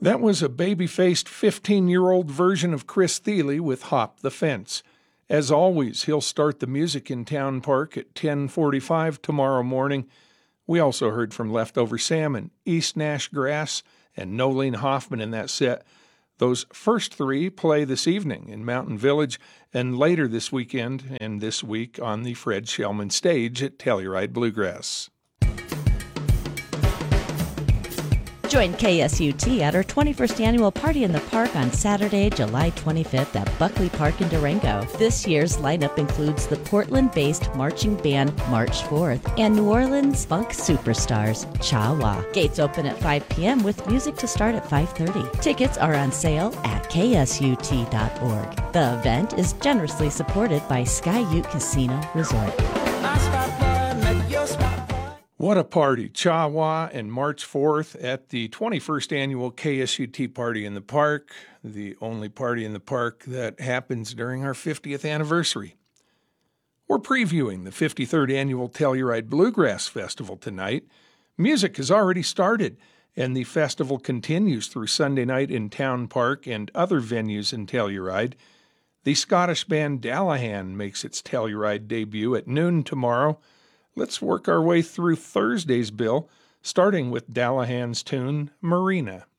That was a baby-faced 15-year-old version of Chris Thile with Hop the Fence. As always, he'll start the music in Town Park at 10:45 tomorrow morning. We also heard from Leftover Salmon, East Nash Grass, and Nolene Hoffman in that set. Those first three play this evening in Mountain Village and later this weekend and this week on the Fred Shellman stage at Telluride Bluegrass. Join KSUT at our 21st annual Party in the Park on Saturday, July 25th at Buckley Park in Durango. This year's lineup includes the Portland-based marching band March 4th and New Orleans funk superstars Cha Wa. Gates open at 5 p.m. with music to start at 5:30. Tickets are on sale at ksut.org. The event is generously supported by Sky Ute Casino Resort. What a party. Cha Wa and March 4th at the 21st annual KSUT Party in the Park, the only party in the park that happens during our 50th anniversary. We're previewing the 53rd annual Telluride Bluegrass Festival tonight. Music has already started, and the festival continues through Sunday night in Town Park and other venues in Telluride. The Scottish band Dallahan makes its Telluride debut at noon tomorrow. Let's work our way through Thursday's bill, starting with Dallahan's tune, Marina.